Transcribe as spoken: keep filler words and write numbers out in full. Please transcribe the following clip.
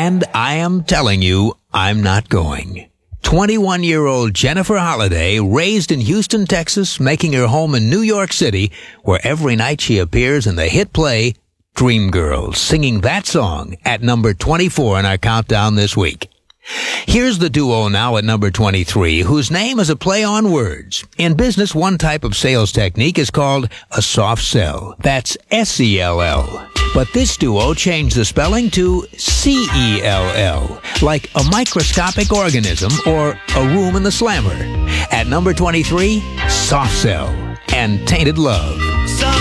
And I am telling you, I'm not going. twenty-one-year-old Jennifer Holliday, raised in Houston, Texas, making her home in New York City, where every night she appears in the hit play Dreamgirls, singing that song at number twenty-four in our countdown this week. Here's the duo now at number twenty-three, whose name is a play on words. In business, one type of sales technique is called a soft sell. That's S E L L. But this duo changed the spelling to C E L L, like a microscopic organism or a room in the slammer. At number twenty-three, Soft Cell and Tainted Love.